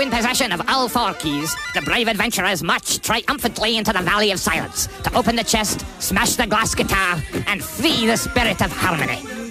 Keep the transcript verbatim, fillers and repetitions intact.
In possession of all four keys, the brave adventurers march triumphantly into the Valley of Silence to open the chest, smash the glass guitar, and free the spirit of harmony.